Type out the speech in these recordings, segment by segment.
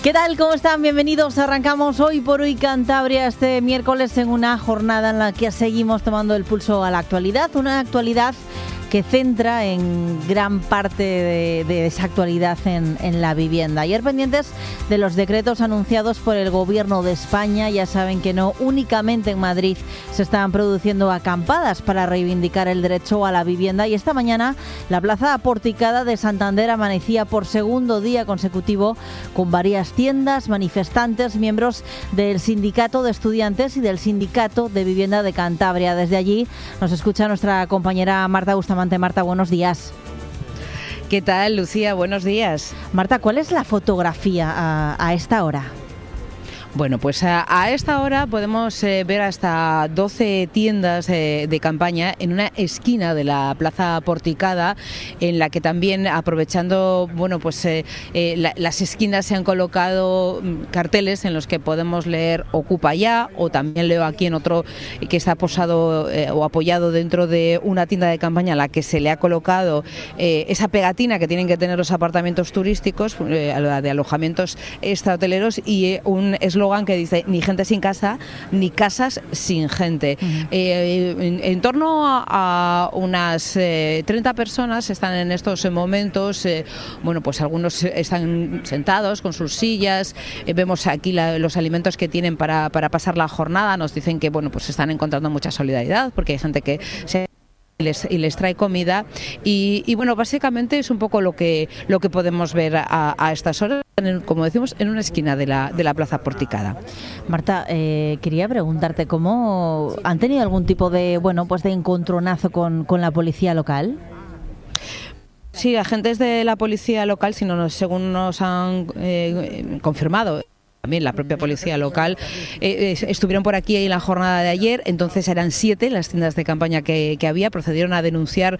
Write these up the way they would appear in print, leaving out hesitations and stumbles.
¿Qué tal? ¿Cómo están? Bienvenidos. Arrancamos hoy por hoy Cantabria este miércoles en una jornada en la que seguimos tomando el pulso a la actualidad. Una actualidad que centra en gran parte de esa actualidad en la vivienda. Ayer pendientes de los decretos anunciados por el Gobierno de España. Ya saben que no únicamente en Madrid se están produciendo acampadas para reivindicar el derecho a la vivienda, y esta mañana la plaza Porticada de Santander amanecía por segundo día consecutivo con varias tiendas, manifestantes, miembros del Sindicato de Estudiantes y del Sindicato de Vivienda de Cantabria. Desde allí nos escucha nuestra compañera Marta Bustamante. Marta, buenos días. ¿Qué tal, Lucía? Buenos días. Marta, ¿cuál es la fotografía a esta hora? Bueno, pues a esta hora podemos ver hasta 12 tiendas de campaña en una esquina de la Plaza Porticada, en la que también, aprovechando, bueno, pues las esquinas se han colocado carteles en los que podemos leer "Ocupa ya", o también leo aquí en otro que está posado o apoyado dentro de una tienda de campaña a la que se le ha colocado esa pegatina que tienen que tener los apartamentos turísticos, la de alojamientos extrahoteleros, y un eslogan que dice: ni gente sin casa, ni casas sin gente. En torno a unas 30 personas están en estos momentos, bueno, pues algunos están sentados con sus sillas, vemos aquí los alimentos que tienen para pasar la jornada. Nos dicen que, bueno, pues están encontrando mucha solidaridad porque hay gente que y les trae comida, y bueno, básicamente es un poco lo que podemos ver a estas horas, como decimos, en una esquina de la Plaza Porticada. Marta, quería preguntarte, ¿cómo han tenido algún tipo de, bueno, pues de encontronazo con la policía local? Sí, agentes de la policía local, según nos han confirmado, también la propia policía local, estuvieron por aquí en la jornada de ayer. Entonces eran 7 las tiendas de campaña que había. Procedieron a denunciar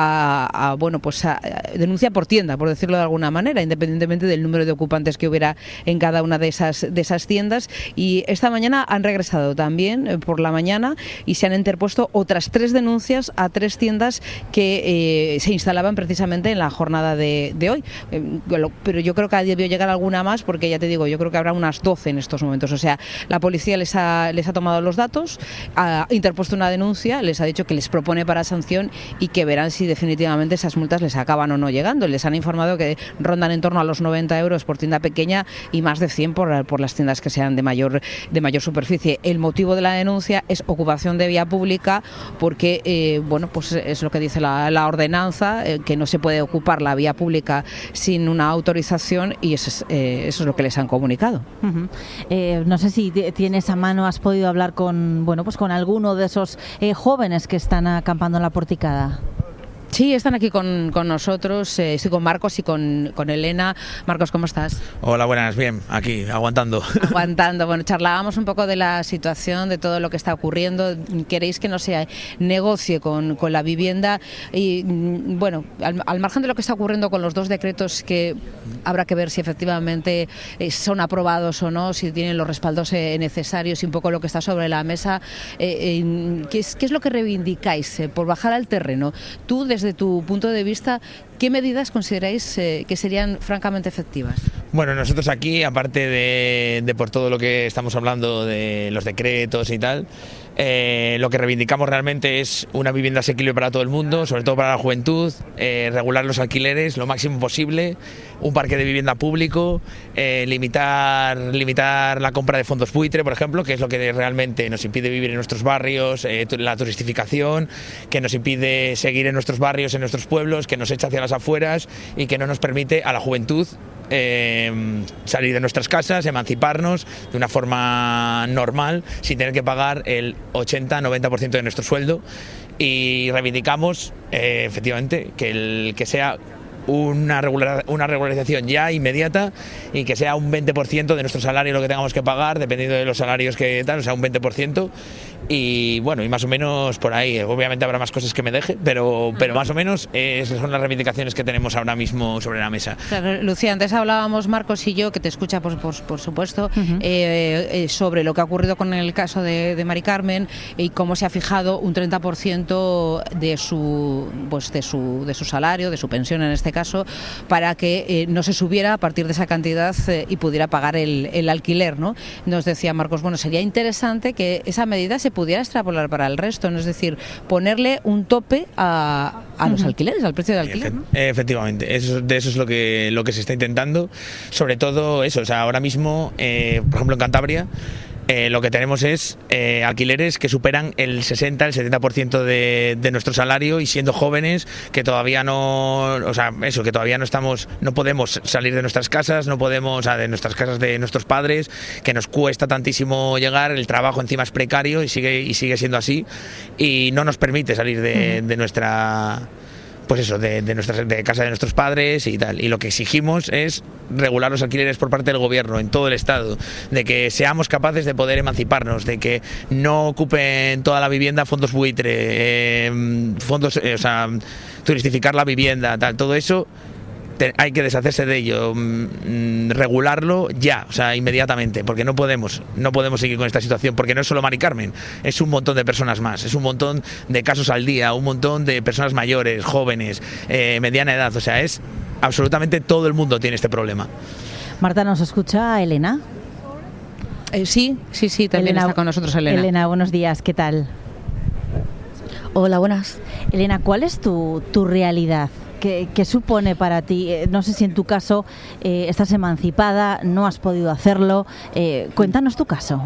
denuncia por tienda, por decirlo de alguna manera, independientemente del número de ocupantes que hubiera en cada una de esas tiendas. Y esta mañana han regresado también por la mañana y se han interpuesto otras 3 denuncias a 3 tiendas que se instalaban precisamente en la jornada de hoy. Pero yo creo que debió llegar alguna más, porque ya te digo, yo creo que habrá unas 12 en estos momentos. O sea, la policía les ha tomado los datos, ha interpuesto una denuncia, les ha dicho que les propone para sanción y que verán si definitivamente esas multas les acaban o no llegando. Les han informado que rondan en torno a los 90 euros por tienda pequeña y más de 100 por las tiendas que sean de mayor superficie. El motivo de la denuncia es ocupación de vía pública, porque bueno, pues es lo que dice la ordenanza, que no se puede ocupar la vía pública sin una autorización, y eso es lo que les han comunicado. No sé si tienes a mano, has podido hablar con alguno de esos jóvenes que están acampando en la Porticada. Sí, están aquí con nosotros. Estoy con Marcos y con Elena. Marcos, ¿cómo estás? Hola, buenas, bien, aquí, aguantando. Aguantando. Bueno, charlábamos un poco de la situación, de todo lo que está ocurriendo. Queréis que no se negocie con la vivienda y, bueno, al margen de lo que está ocurriendo con los 2 decretos, que habrá que ver si efectivamente son aprobados o no, si tienen los respaldos necesarios, y un poco lo que está sobre la mesa. ¿Qué es lo que reivindicáis por bajar al terreno? Tú, desde tu punto de vista, ¿qué medidas consideráis que serían francamente efectivas? Bueno, nosotros aquí, aparte de por todo lo que estamos hablando de los decretos y tal, lo que reivindicamos realmente es una vivienda asequible para todo el mundo, sobre todo para la juventud, regular los alquileres lo máximo posible, un parque de vivienda público, limitar la compra de fondos buitre, por ejemplo, que es lo que realmente nos impide vivir en nuestros barrios, la turistificación, que nos impide seguir en nuestros barrios, en nuestros pueblos, que nos echa hacia las afueras y que no nos permite a la juventud salir de nuestras casas, emanciparnos de una forma normal, sin tener que pagar el 80-90% de nuestro sueldo. Y reivindicamos efectivamente que sea una regularización ya inmediata, y que sea un 20% de nuestro salario lo que tengamos que pagar, dependiendo de los salarios que tal, o sea, un 20%. Y bueno, y más o menos por ahí. Obviamente habrá más cosas que me deje, pero más o menos esas son las reivindicaciones que tenemos ahora mismo sobre la mesa. Claro, Lucía, antes hablábamos, Marcos y yo, que te escucha por supuesto, sobre lo que ha ocurrido con el caso de Mari Carmen, y cómo se ha fijado un 30% de su salario, de su pensión en este caso, caso, para que no se subiera a partir de esa cantidad y pudiera pagar el alquiler, ¿no? Nos decía Marcos, bueno, sería interesante que esa medida se pudiera extrapolar para el resto, ¿no? Es decir, ponerle un tope a los alquileres, al precio de alquiler, ¿no? Efectivamente, de eso es lo que se está intentando, sobre todo eso, o sea, ahora mismo, por ejemplo en Cantabria, lo que tenemos es alquileres que superan el 60, el 70% de nuestro salario, y siendo jóvenes que todavía que todavía no podemos salir de nuestras casas, de nuestras casas de nuestros padres, que nos cuesta tantísimo llegar, el trabajo encima es precario y sigue siendo así, y no nos permite salir de nuestra... Pues eso, de casa de nuestros padres y tal. Y lo que exigimos es regular los alquileres por parte del gobierno en todo el estado, de que seamos capaces de poder emanciparnos, de que no ocupen toda la vivienda fondos buitre, turistificar la vivienda, tal, todo eso. Hay que deshacerse de ello, regularlo ya, o sea, inmediatamente, porque no podemos seguir con esta situación, porque no es solo Mari Carmen, es un montón de personas más, es un montón de casos al día, un montón de personas mayores, jóvenes, mediana edad, o sea, es absolutamente todo el mundo tiene este problema. Marta, ¿nos escucha Elena? Sí, también está con nosotros Elena. Elena, buenos días, ¿qué tal? Hola, buenas. Elena, ¿cuál es tu realidad? ¿Qué supone para ti? No sé si en tu caso estás emancipada, no has podido hacerlo. Cuéntanos tu caso.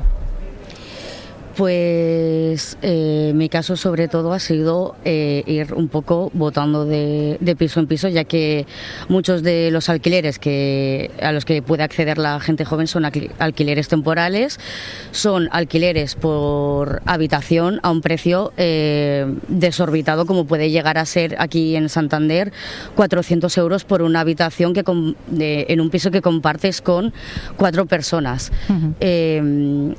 Pues mi caso sobre todo ha sido ir un poco botando de piso en piso, ya que muchos de los alquileres a los que puede acceder la gente joven son alquileres temporales, son alquileres por habitación a un precio desorbitado, como puede llegar a ser aquí en Santander 400 euros por una habitación en un piso que compartes con 4 personas. Uh-huh.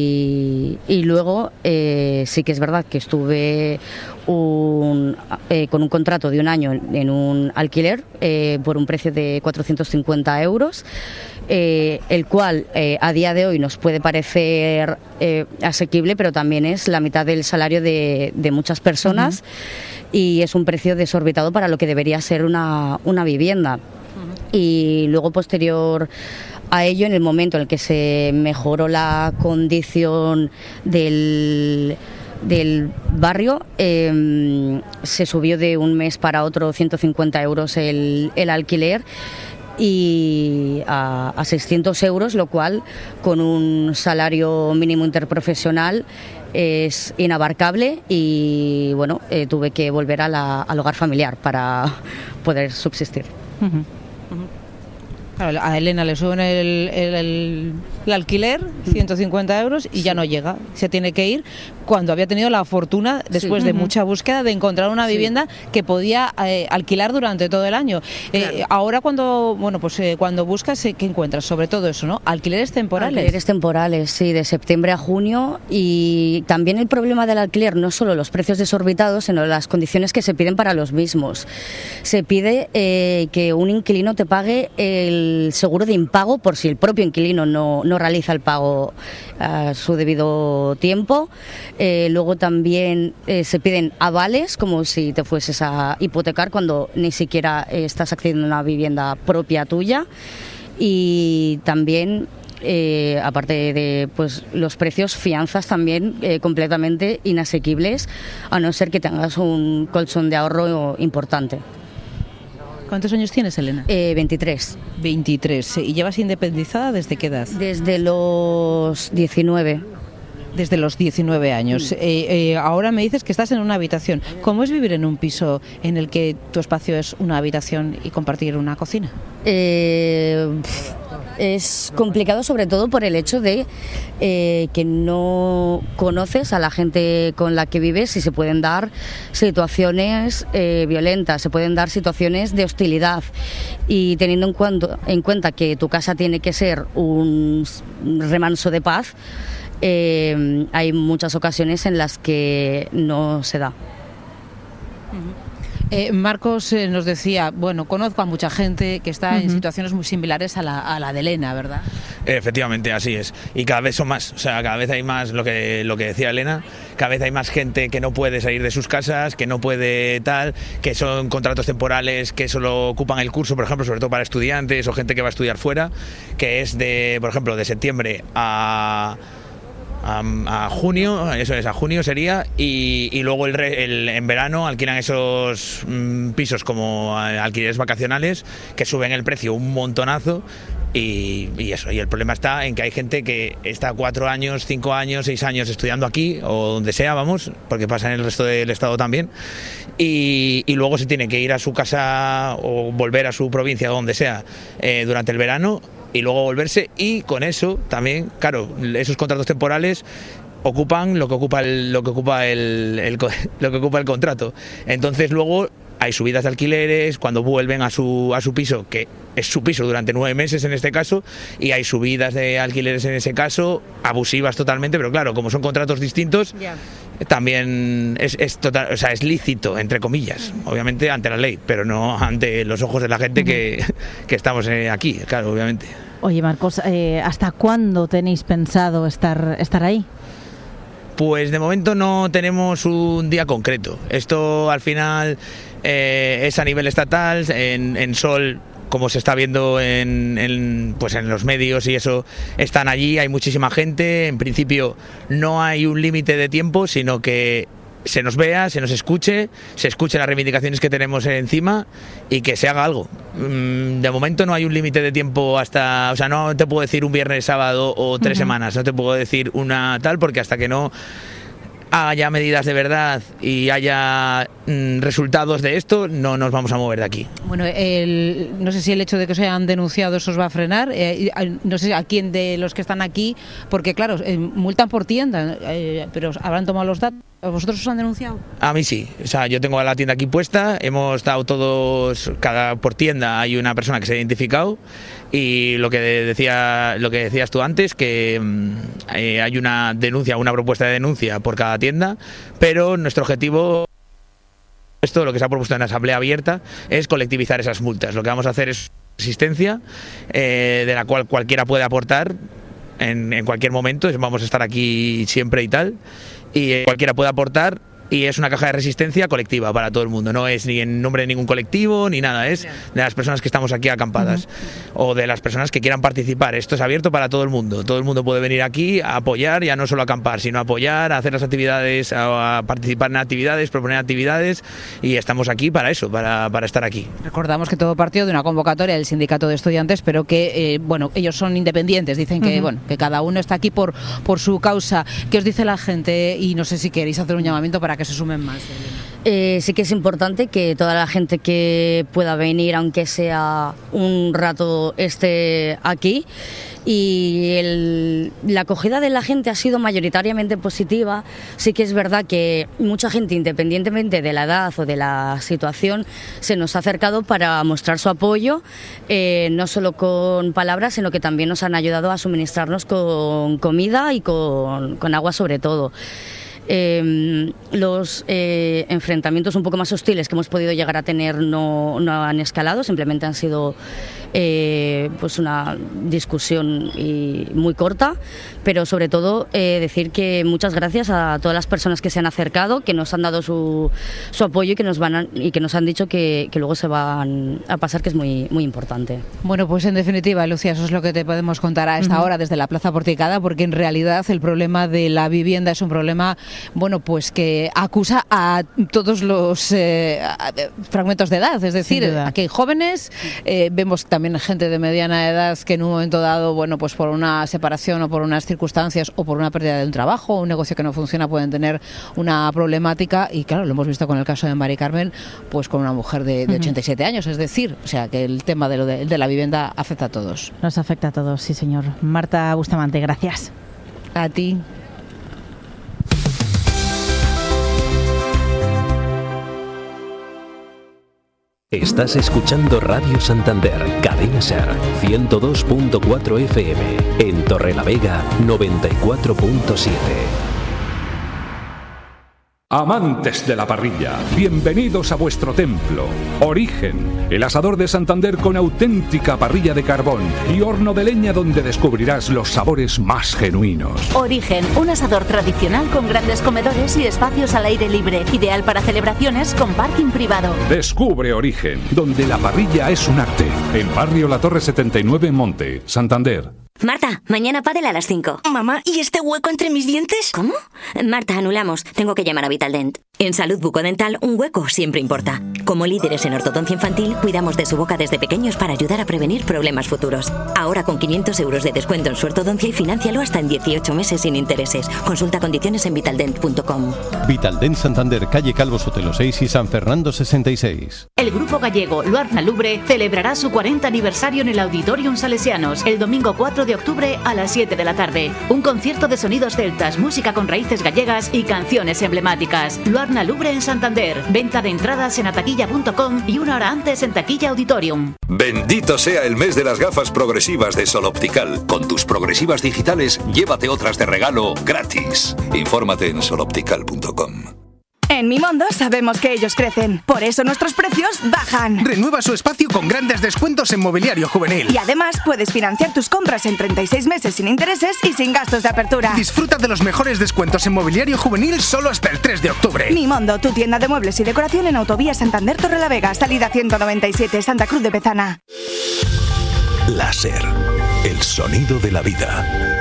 Y luego sí que es verdad que estuve con un contrato de un año en un alquiler por un precio de 450 euros, el cual a día de hoy nos puede parecer asequible, pero también es la mitad del salario de muchas personas. Uh-huh. Y es un precio desorbitado para lo que debería ser una vivienda. Uh-huh. Y luego, posterior a ello, en el momento en el que se mejoró la condición del barrio, se subió de un mes para otro 150 euros el alquiler y a 600 euros, lo cual con un salario mínimo interprofesional es inabarcable, y bueno, tuve que volver al hogar familiar para poder subsistir. Uh-huh. Uh-huh. Claro, a Elena le suben el alquiler, 150 euros, y ya no llega. Se tiene que ir cuando había tenido la fortuna, después de mucha búsqueda, de encontrar una vivienda que podía alquilar durante todo el año. Claro. Ahora cuando buscas, ¿qué encuentras? Sobre todo eso, ¿no? Alquileres temporales. Alquileres temporales, sí, de septiembre a junio. Y también el problema del alquiler, no solo los precios desorbitados, sino las condiciones que se piden para los mismos. Se pide que un inquilino te pague el seguro de impago por si el propio inquilino no realiza el pago a su debido tiempo. Luego también se piden avales, como si te fueses a hipotecar cuando ni siquiera estás accediendo a una vivienda propia tuya. Y también, aparte de los precios, fianzas también completamente inasequibles, a no ser que tengas un colchón de ahorro importante. ¿Cuántos años tienes, Elena? 23. 23. ¿Y llevas independizada desde qué edad? Desde los 19. Desde los 19 años. Ahora me dices que estás en una habitación. ¿Cómo es vivir en un piso en el que tu espacio es una habitación y compartir una cocina? Es complicado, sobre todo por el hecho de que no conoces a la gente con la que vives y se pueden dar situaciones violentas, se pueden dar situaciones de hostilidad, y teniendo en cuenta que tu casa tiene que ser un remanso de paz, hay muchas ocasiones en las que no se da. Marcos nos decía, bueno, conozco a mucha gente que está en situaciones muy similares a la de Elena, ¿verdad? Efectivamente, así es. Y cada vez son más, o sea, cada vez hay más, lo que decía Elena, cada vez hay más gente que no puede salir de sus casas, que no puede tal, que son contratos temporales que solo ocupan el curso, por ejemplo, sobre todo para estudiantes o gente que va a estudiar fuera, que es por ejemplo, de septiembre a junio, eso es, a junio sería, y luego en verano alquilan esos pisos como alquileres vacacionales que suben el precio un montonazo. Y eso, y el problema está en que hay gente que está 4 años, 5 años, 6 años estudiando aquí o donde sea, vamos, porque pasa en el resto del estado también, y luego se tiene que ir a su casa o volver a su provincia o donde sea durante el verano y luego volverse, y con eso también, claro, esos contratos temporales ocupan lo que ocupa el contrato. Entonces luego hay subidas de alquileres cuando vuelven a su piso, que es su piso durante 9 meses en este caso, y hay subidas de alquileres en ese caso, abusivas totalmente, pero claro, como son contratos distintos, también es total, o sea, es lícito, entre comillas, obviamente ante la ley, pero no ante los ojos de la gente que estamos aquí, claro, obviamente. Oye, Marcos, ¿hasta cuándo tenéis pensado estar ahí? Pues de momento no tenemos un día concreto. Esto al final es a nivel estatal, en Sol, como se está viendo en los medios y eso, están allí, hay muchísima gente. En principio no hay un límite de tiempo, sino que se nos vea, se nos escuche, se escuchen las reivindicaciones que tenemos encima y que se haga algo. De momento no hay un límite de tiempo o sea, no te puedo decir un viernes, sábado o 3 semanas, no te puedo decir una tal, porque hasta que no haya medidas de verdad y haya resultados de esto, no nos vamos a mover de aquí. Bueno, no sé si el hecho de que se hayan denunciado eso os va a frenar, no sé a quién de los que están aquí, porque claro, multan por tienda, pero ¿habrán tomado los datos? ¿A vosotros os han denunciado? A mí sí, o sea, yo tengo la tienda aquí puesta, hemos estado todos, por tienda hay una persona que se ha identificado, y lo que decías tú antes, que hay una denuncia, una propuesta de denuncia por cada tienda, pero nuestro objetivo, esto lo que se ha propuesto en la asamblea abierta, es colectivizar esas multas. Lo que vamos a hacer es resistencia, de la cual cualquiera puede aportar en cualquier momento, vamos a estar aquí siempre y tal, y cualquiera puede aportar, y es una caja de resistencia colectiva para todo el mundo, no es ni en nombre de ningún colectivo ni nada, es de las personas que estamos aquí acampadas o de las personas que quieran participar. Esto es abierto para todo el mundo puede venir aquí a apoyar, ya no solo a acampar, sino a apoyar, a hacer las actividades, a participar en actividades, proponer actividades, y estamos aquí para eso, para estar aquí. Recordamos que todo partió de una convocatoria del sindicato de estudiantes, pero que ellos son independientes, dicen que que cada uno está aquí por su causa. ¿Qué os dice la gente? Y no sé si queréis hacer un llamamiento para que se sumen más. Sí que es importante que toda la gente que pueda venir, aunque sea un rato, esté aquí. Y la acogida de la gente ha sido mayoritariamente positiva. Sí que es verdad que mucha gente, independientemente de la edad o de la situación, se nos ha acercado para mostrar su apoyo, no solo con palabras, sino que también nos han ayudado a suministrarnos con comida y con agua sobre todo. Los enfrentamientos un poco más hostiles que hemos podido llegar a tener no han escalado, simplemente han sido pues una discusión muy corta, pero sobre todo decir que muchas gracias a todas las personas que se han acercado, que nos han dado su apoyo y que nos han dicho que luego se van a pasar, que es muy, muy importante. Bueno, pues en definitiva, Lucía, eso es lo que te podemos contar a esta hora desde la Plaza Porticada, porque en realidad el problema de la vivienda es un problema, bueno, pues que acusa a todos los fragmentos de edad, es decir, aquí hay jóvenes, vemos también gente de mediana edad que en un momento dado, bueno, pues por una separación o por unas circunstancias o por una pérdida de un trabajo o un negocio que no funciona pueden tener una problemática, y claro, lo hemos visto con el caso de Mari Carmen, pues con una mujer de 87 años, es decir, o sea, que el tema de la vivienda afecta a todos. Nos afecta a todos, sí señor. Marta Bustamante, gracias. A ti. Estás escuchando Radio Santander, Cadena Ser, 102.4 FM, en Torrelavega, 94.7. Amantes de la parrilla, bienvenidos a vuestro templo. Origen, el asador de Santander con auténtica parrilla de carbón y horno de leña donde descubrirás los sabores más genuinos. Origen, un asador tradicional con grandes comedores y espacios al aire libre, ideal para celebraciones con parking privado. Descubre Origen, donde la parrilla es un arte. En Barrio La Torre 79 en Monte, Santander. Marta, mañana pádel a las 5. Mamá, ¿y este hueco entre mis dientes? ¿Cómo? Marta, anulamos. Tengo que llamar a Vitaldent. En salud bucodental, un hueco siempre importa. Como líderes en ortodoncia infantil, cuidamos de su boca desde pequeños para ayudar a prevenir problemas futuros. Ahora con 500 euros de descuento en su ortodoncia y financialo hasta en 18 meses sin intereses. Consulta condiciones en vitaldent.com. Vitaldent Santander, calle Calvo Sotelo 6 y San Fernando 66. El grupo gallego Luarna Lubre celebrará su 40 aniversario en el Auditorium Salesianos el domingo 4 de octubre a las 7 de la tarde. Un concierto de sonidos celtas, música con raíces gallegas y canciones emblemáticas. Luarna Lubre en Santander. Venta de entradas en ataquilla.com y una hora antes en Taquilla Auditorium. Bendito sea el mes de las gafas progresivas de Sol Optical. Con tus progresivas digitales, llévate otras de regalo gratis. Infórmate en soloptical.com. En Mimondo sabemos que ellos crecen, por eso nuestros precios bajan. Renueva su espacio con grandes descuentos en mobiliario juvenil. Y además puedes financiar tus compras en 36 meses sin intereses y sin gastos de apertura. Disfruta de los mejores descuentos en mobiliario juvenil solo hasta el 3 de octubre. Mimondo, tu tienda de muebles y decoración en Autovía Santander Torrelavega, salida 197, Santa Cruz de Bezana. Láser, el sonido de la vida.